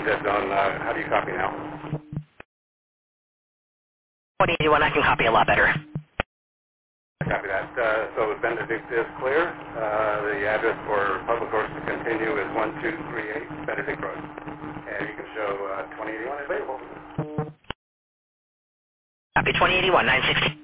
dead zone. How do you copy now? 2081, I can copy a lot better. Copy that. So Benedict is clear. The address for public works to continue is 1238 Benedict Road. And you can show 2081 available. Copy 2081, 960.